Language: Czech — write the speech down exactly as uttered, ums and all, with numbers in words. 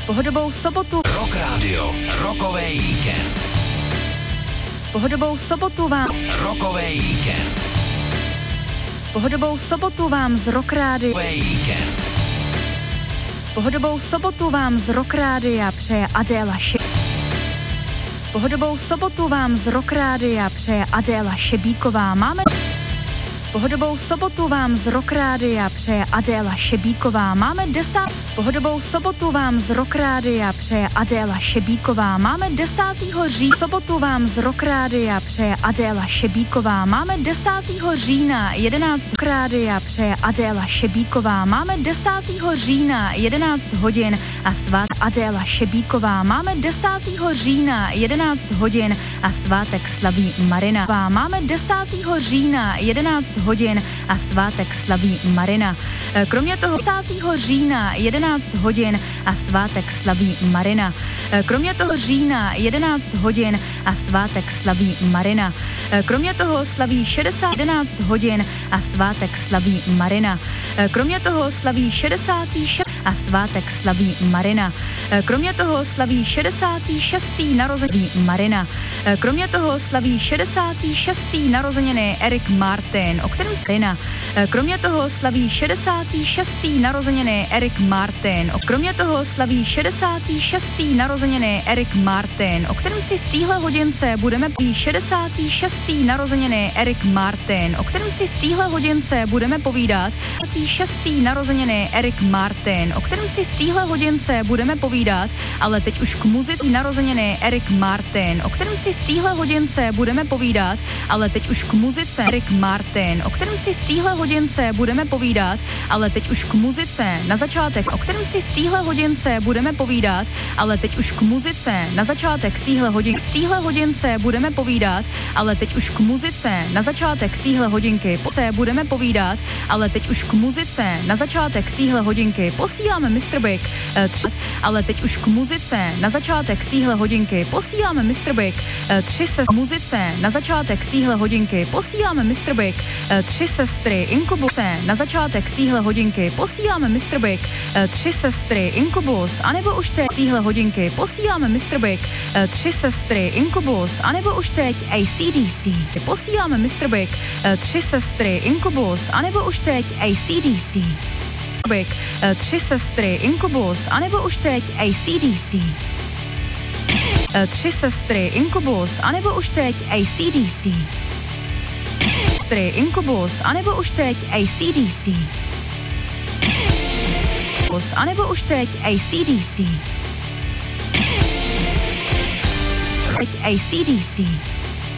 Pohodovou sobotu. Rock Radio, rokový víkend. Pohodovou sobotu vám. Rokový víkend. Pohodovou sobotu vám z Rock Radio. Rokový víkend. Pohodovou sobotu vám z Rock Rádia přeje Adéla Še... Pohodovou sobotu vám z Rock Rádia přeje Adéla Šebíková. Máme... Pohodovou sobotu vám z Rock Rádia přeje Adéla Šebíková. Máme desát... Pohodovou sobotu vám z Rock Rádia přeje Adéla Šebíková. Máme desátého října. Sobotu vám z Rock Rádia přeje Adéla Šebíková. Máme desátého října jedenáct Rock Rádia přeje Adéla Šebíková. Máme desátého října jedenáct hodin a svátek Adéla Šebíková. Máme desátého října jedenáct hodin a svátek slaví Marina. Máme desátého října jedenáct hodin a svátek slaví Marina. Kromě toho desátého října jedenáct hodin a svátek slaví Marina. Kromě toho října jedenáct hodin a svátek slaví Marina. Kromě toho slaví šedesát jedenáct hodin a svátek slaví Marina. Kromě toho slaví šedesátý šestý a svátek slaví Marina. Kromě toho slaví šedesátý šestý narozeniny Marina. Kromě toho slaví šedesátý šestý narozeniny Eric Martin, o kterém Marina. Kromě toho slaví šedesátý šestý narozeniny Eric Martin. Kromě toho slaví šedesátý šestý narozeniny Eric Martin, o kterém si v téhle hodince budeme povídat. šedesátý šestý narozeniny Eric Martin, o kterém si v téhle hodince budeme povídat. šedesátý šestý narozeniny Eric Martin, o kterém si v téhle hodince budeme povídat, ale teď už k muzice narozeniny Eric Martin, o kterém si v téhle hodince budeme povídat, ale teď už k muzice Eric Martin, o kterém si v téhle hodince budeme povídat, ale teď už k muzice na začátek, o kterém si v téhle hodince budeme povídat, ale teď už k muzice na začátek téhle hodin, v téhle hodince budeme povídat, ale teď už k muzice na začátek téhle hodinky se budeme povídat, ale teď už k muzice na začátek téhle hodinky posíláme mister Big, tři, ale teď už k muzice na začátek téhle hodinky posíláme mister Big, tři se muzice na začátek téhle hodinky posíláme mister Big, tři sestry Inkubuse na začátek téhle hodinky posíláme mister Big, tři sestry Inkubus, anebo už teď téhle hodinky posíláme mister Big, tři sestry Inkubus, anebo už teď A C D C. Posíláme mister Big, tři sestry Inkubus, anebo už teď A C D C. Big, tři sestry Inkubus, anebo už teď A C D C. Tři sestry Inkubus, anebo už teď A C D C. Sestry Inkubus, anebo už teď A C D C. Anebo už teď A C D C. Teď A C D C.